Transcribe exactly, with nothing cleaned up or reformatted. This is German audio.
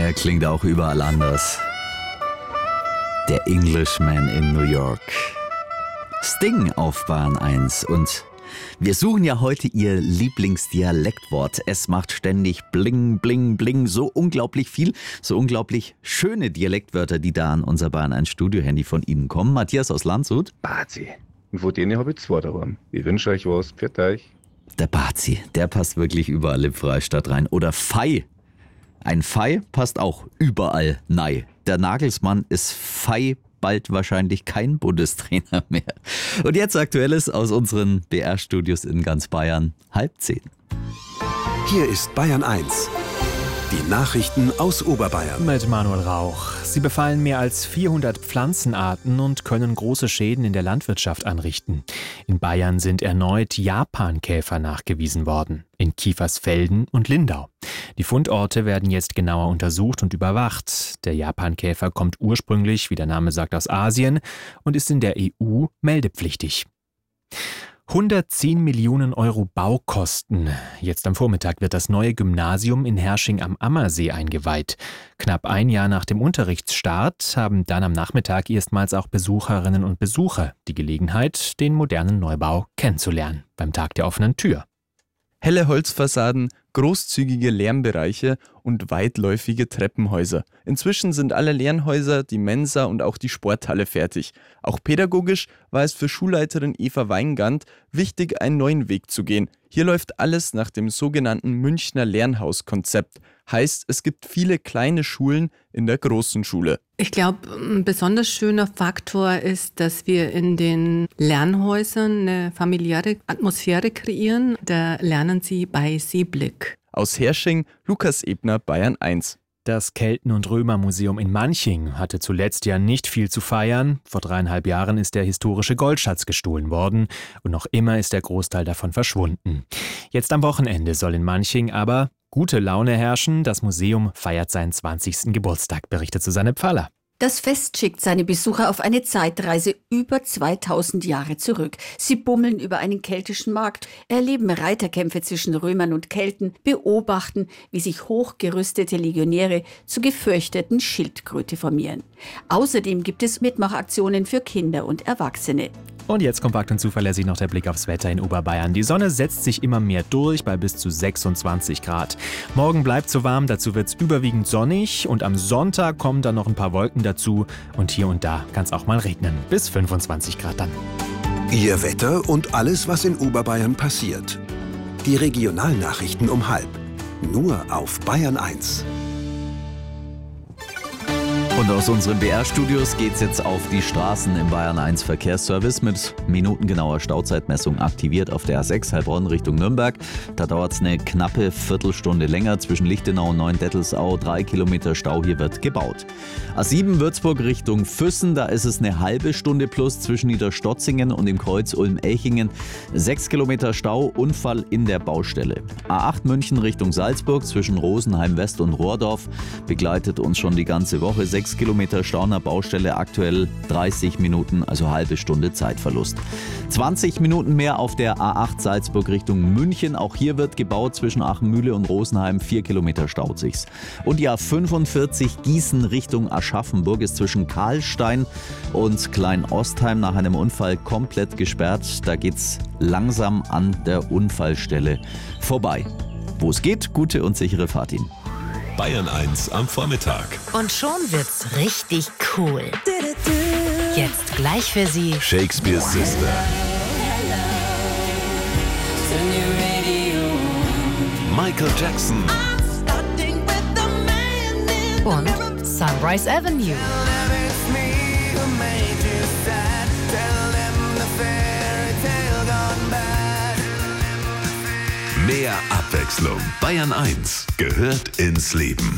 Er klingt auch überall anders. Der Englishman in New York. Sting auf Bayern eins. Und wir suchen ja heute Ihr Lieblingsdialektwort. Es macht ständig bling, bling, bling. So unglaublich viel, so unglaublich schöne Dialektwörter, die da an unser Bayern eins Studiohandy von Ihnen kommen. Matthias aus Landshut. Bazi. Und von denen habe ich zwei daheim. Ich wünsche euch was. Pfiat euch. Der Bazi, der passt wirklich überall im Freistaat rein. Oder Fei. Ein Fei passt auch überall nein. Der Nagelsmann ist Fei bald wahrscheinlich kein Bundestrainer mehr. Und jetzt Aktuelles aus unseren B R-Studios in ganz Bayern. Halb zehn. Hier ist Bayern eins. Die Nachrichten aus Oberbayern. Mit Manuel Rauch. Sie befallen mehr als vierhundert Pflanzenarten und können große Schäden in der Landwirtschaft anrichten. In Bayern sind erneut Japankäfer nachgewiesen worden. In Kiefersfelden und Lindau. Die Fundorte werden jetzt genauer untersucht und überwacht. Der Japankäfer kommt ursprünglich, wie der Name sagt, aus Asien und ist in der E U meldepflichtig. hundertzehn Millionen Euro Baukosten. Jetzt am Vormittag wird das neue Gymnasium in Hersching am Ammersee eingeweiht. Knapp ein Jahr nach dem Unterrichtsstart haben dann am Nachmittag erstmals auch Besucherinnen und Besucher die Gelegenheit, den modernen Neubau kennenzulernen. Beim Tag der offenen Tür. Helle Holzfassaden, großzügige Lärmbereiche und weitläufige Treppenhäuser. Inzwischen sind alle Lernhäuser, die Mensa und auch die Sporthalle fertig. Auch pädagogisch war es für Schulleiterin Eva Weingand wichtig, einen neuen Weg zu gehen. Hier läuft alles nach dem sogenannten Münchner Lernhauskonzept. Heißt, es gibt viele kleine Schulen in der großen Schule. Ich glaube, ein besonders schöner Faktor ist, dass wir in den Lernhäusern eine familiäre Atmosphäre kreieren. Da lernen sie bei Seeblick. Aus Hersching, Lukas Ebner, Bayern eins. Das Kelten- und Römermuseum in Manching hatte zuletzt ja nicht viel zu feiern. Vor dreieinhalb Jahren ist der historische Goldschatz gestohlen worden und noch immer ist der Großteil davon verschwunden. Jetzt am Wochenende soll in Manching aber gute Laune herrschen. Das Museum feiert seinen zwanzigsten Geburtstag, berichtet Susanne Pfaller. Das Fest schickt seine Besucher auf eine Zeitreise über zweitausend Jahre zurück. Sie bummeln über einen keltischen Markt, erleben Reiterkämpfe zwischen Römern und Kelten, beobachten, wie sich hochgerüstete Legionäre zu gefürchteten Schildkröte formieren. Außerdem gibt es Mitmachaktionen für Kinder und Erwachsene. Und jetzt kompakt und zuverlässig noch der Blick aufs Wetter in Oberbayern. Die Sonne setzt sich immer mehr durch bei bis zu sechsundzwanzig Grad. Morgen bleibt so warm, dazu wird es überwiegend sonnig und am Sonntag kommen dann noch ein paar Wolken dazu und hier und da kann es auch mal regnen. Bis fünfundzwanzig Grad dann. Ihr Wetter und alles, was in Oberbayern passiert. Die Regionalnachrichten um halb. Nur auf Bayern eins. Und aus unseren B R-Studios geht's jetzt auf die Straßen im Bayern eins Verkehrsservice mit minutengenauer Stauzeitmessung aktiviert auf der A sechs Heilbronn Richtung Nürnberg. Da dauert's eine knappe Viertelstunde länger zwischen Lichtenau und Neuendettelsau. Drei Kilometer Stau, hier wird gebaut. A sieben Würzburg Richtung Füssen, da ist es eine halbe Stunde plus zwischen Niederstotzingen und dem Kreuz Ulm-Elchingen. Sechs Kilometer Stau, Unfall in der Baustelle. A acht München Richtung Salzburg zwischen Rosenheim West und Rohrdorf begleitet uns schon die ganze Woche. Sechs Kilometer Stau nach Baustelle, aktuell dreißig Minuten, also halbe Stunde Zeitverlust. zwanzig Minuten mehr auf der A acht Salzburg Richtung München. Auch hier wird gebaut zwischen Achenmühle und Rosenheim. vier Kilometer staut sich's. Und die A fünfundvierzig Gießen Richtung Aschaffenburg ist zwischen Karlstein und Kleinostheim nach einem Unfall komplett gesperrt. Da geht's langsam an der Unfallstelle vorbei. Wo es geht, gute und sichere Fahrt Ihnen. Bayern eins am Vormittag. Und schon wird's richtig cool. Jetzt gleich für Sie Shakespeare's Sister. Michael Jackson. Und Sunrise Avenue. Mehr Abwechslung. Bayern eins gehört ins Leben.